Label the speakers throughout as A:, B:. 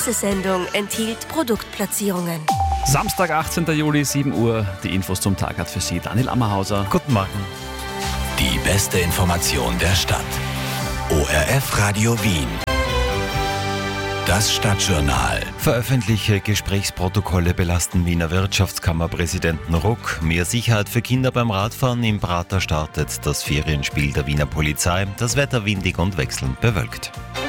A: Diese Sendung enthielt Produktplatzierungen.
B: Samstag, 18. Juli, 7 Uhr. Die Infos zum Tag hat für Sie Daniel Ammerhauser.
C: Guten Morgen.
D: Die beste Information der Stadt. ORF Radio Wien. Das Stadtjournal.
C: Veröffentlichte Gesprächsprotokolle belasten Wiener Wirtschaftskammerpräsidenten Ruck. Mehr Sicherheit für Kinder beim Radfahren. Im Prater startet das Ferienspiel der Wiener Polizei. Das Wetter windig und wechselnd bewölkt.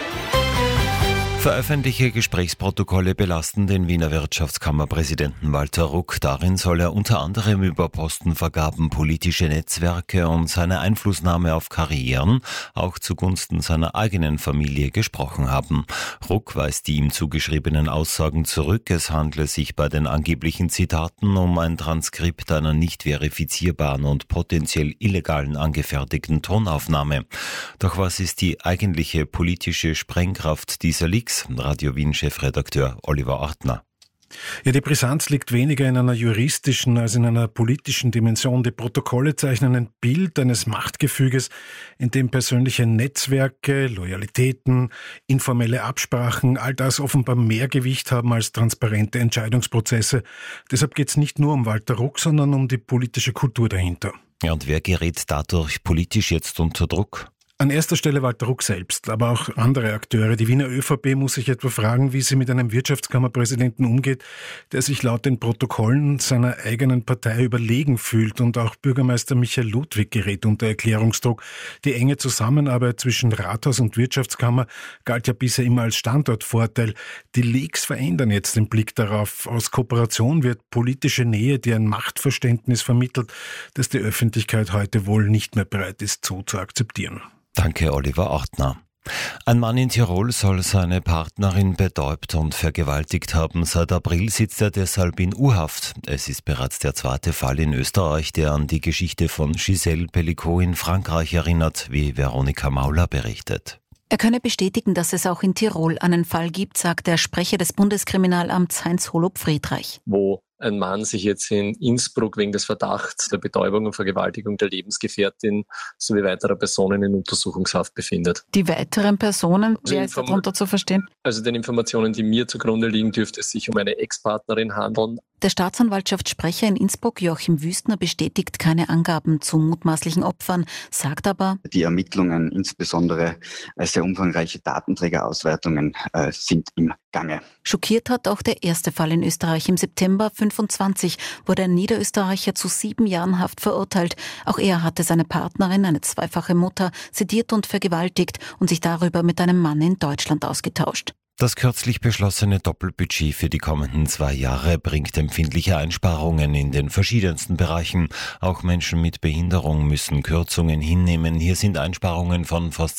C: Veröffentlichte Gesprächsprotokolle belasten den Wiener Wirtschaftskammerpräsidenten Walter Ruck. Darin soll er unter anderem über Postenvergaben, politische Netzwerke und seine Einflussnahme auf Karrieren, auch zugunsten seiner eigenen Familie, gesprochen haben. Ruck weist die ihm zugeschriebenen Aussagen zurück. Es handle sich bei den angeblichen Zitaten um ein Transkript einer nicht verifizierbaren und potenziell illegalen angefertigten Tonaufnahme. Doch was ist die eigentliche politische Sprengkraft dieser Leaks? Radio Wien-Chefredakteur Oliver Ortner.
E: Ja, die Brisanz liegt weniger in einer juristischen als in einer politischen Dimension. Die Protokolle zeichnen ein Bild eines Machtgefüges, in dem persönliche Netzwerke, Loyalitäten, informelle Absprachen, all das offenbar mehr Gewicht haben als transparente Entscheidungsprozesse. Deshalb geht es nicht nur um Walter Ruck, sondern um die politische Kultur dahinter.
C: Ja, und wer gerät dadurch politisch jetzt unter Druck?
E: An erster Stelle Walter Ruck selbst, aber auch andere Akteure. Die Wiener ÖVP muss sich etwa fragen, wie sie mit einem Wirtschaftskammerpräsidenten umgeht, der sich laut den Protokollen seiner eigenen Partei überlegen fühlt. Und auch Bürgermeister Michael Ludwig gerät unter Erklärungsdruck. Die enge Zusammenarbeit zwischen Rathaus und Wirtschaftskammer galt ja bisher immer als Standortvorteil. Die Leaks verändern jetzt den Blick darauf. Aus Kooperation wird politische Nähe, die ein Machtverständnis vermittelt, das die Öffentlichkeit heute wohl nicht mehr bereit ist, so zu akzeptieren.
C: Danke, Oliver Ortner. Ein Mann in Tirol soll seine Partnerin betäubt und vergewaltigt haben. Seit April sitzt er deshalb in U-Haft. Es ist bereits der zweite Fall in Österreich, der an die Geschichte von Gisèle Pelicot in Frankreich erinnert, wie Veronika Mauler berichtet.
F: Er könne bestätigen, dass es auch in Tirol einen Fall gibt, sagt der Sprecher des Bundeskriminalamts Heinz Holub-Friedreich.
G: Wo ein Mann sich jetzt in Innsbruck wegen des Verdachts der Betäubung und Vergewaltigung der Lebensgefährtin sowie weiterer Personen in Untersuchungshaft befindet.
F: Die weiteren Personen, wer ist darunter zu verstehen?
G: Also den Informationen, die mir zugrunde liegen, dürfte es sich um eine Ex-Partnerin handeln.
F: Der Staatsanwaltschaftssprecher in Innsbruck, Joachim Wüstner, bestätigt keine Angaben zu mutmaßlichen Opfern, sagt aber:
H: Die Ermittlungen, insbesondere sehr umfangreiche Datenträgerauswertungen, sind im Gange.
F: Schockiert hat auch der erste Fall in Österreich. Im September 25 wurde ein Niederösterreicher zu 7 Jahren Haft verurteilt. Auch er hatte seine Partnerin, eine zweifache Mutter, sediert und vergewaltigt und sich darüber mit einem Mann in Deutschland ausgetauscht.
C: Das kürzlich beschlossene Doppelbudget für die kommenden 2 Jahre bringt empfindliche Einsparungen in den verschiedensten Bereichen. Auch Menschen mit Behinderung müssen Kürzungen hinnehmen. Hier sind Einsparungen von fast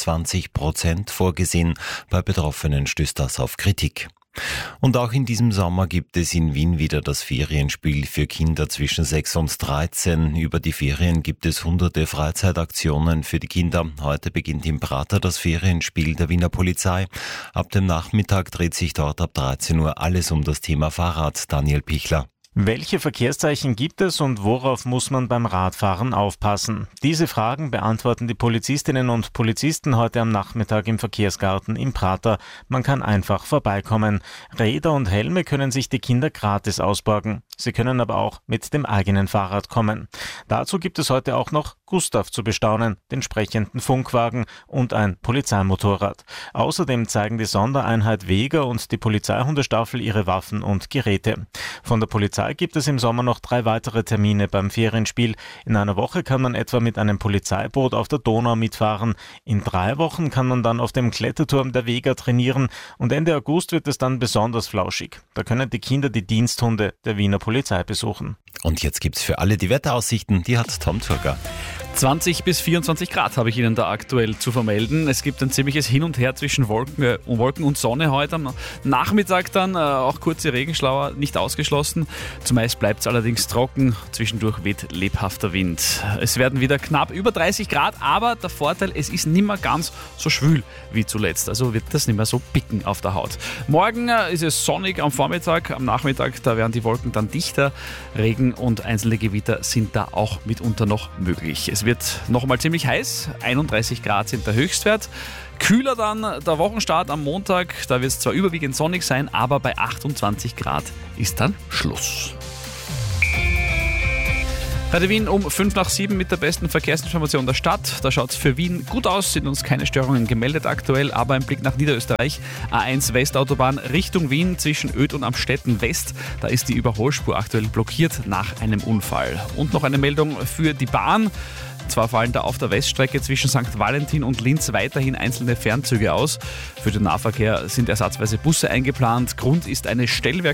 C: 20% vorgesehen. Bei Betroffenen stößt das auf Kritik. Und auch in diesem Sommer gibt es in Wien wieder das Ferienspiel für Kinder zwischen 6 und 13. Über die Ferien gibt es hunderte Freizeitaktionen für die Kinder. Heute beginnt im Prater das Ferienspiel der Wiener Polizei. Ab dem Nachmittag dreht sich dort ab 13 Uhr alles um das Thema Fahrrad. Daniel Pichler.
I: Welche Verkehrszeichen gibt es und worauf muss man beim Radfahren aufpassen? Diese Fragen beantworten die Polizistinnen und Polizisten heute am Nachmittag im Verkehrsgarten im Prater. Man kann einfach vorbeikommen. Räder und Helme können sich die Kinder gratis ausborgen. Sie können aber auch mit dem eigenen Fahrrad kommen. Dazu gibt es heute auch noch Gustav zu bestaunen, den sprechenden Funkwagen und ein Polizeimotorrad. Außerdem zeigen die Sondereinheit Weger und die Polizeihundestaffel ihre Waffen und Geräte. Von der Polizei gibt es im Sommer noch 3 weitere Termine beim Ferienspiel. In einer Woche kann man etwa mit einem Polizeiboot auf der Donau mitfahren. In 3 Wochen kann man dann auf dem Kletterturm der Weger trainieren. Und Ende August wird es dann besonders flauschig. Da können die Kinder die Diensthunde der Wiener Polizei besuchen.
C: Und jetzt gibt's für alle die Wetteraussichten. Die hat Tom Turger.
B: 20 bis 24 Grad habe ich Ihnen da aktuell zu vermelden. Es gibt ein ziemliches Hin und Her zwischen Wolken und Sonne heute. Am Nachmittag dann auch kurze Regenschauer, nicht ausgeschlossen. Zumeist bleibt es allerdings trocken. Zwischendurch weht lebhafter Wind. Es werden wieder knapp über 30 Grad, aber der Vorteil, es ist nicht mehr ganz so schwül wie zuletzt. Also wird das nicht mehr so picken auf der Haut. Morgen ist es sonnig am Vormittag, am Nachmittag, da werden die Wolken dann dichter. Regen und einzelne Gewitter sind da auch mitunter noch möglich. Es wird nochmal ziemlich heiß, 31 Grad sind der Höchstwert. Kühler dann der Wochenstart am Montag, da wird es zwar überwiegend sonnig sein, aber bei 28 Grad ist dann Schluss. Radio Wien um 6:55 mit der besten Verkehrsinformation der Stadt. Da schaut es für Wien gut aus, sind uns keine Störungen gemeldet aktuell, aber ein Blick nach Niederösterreich. A1 Westautobahn Richtung Wien zwischen Öd und Amstetten West. Da ist die Überholspur aktuell blockiert nach einem Unfall. Und noch eine Meldung für die Bahn. Zwar fallen da auf der Weststrecke zwischen St. Valentin und Linz weiterhin einzelne Fernzüge aus. Für den Nahverkehr sind ersatzweise Busse eingeplant. Grund ist eine Stellwerk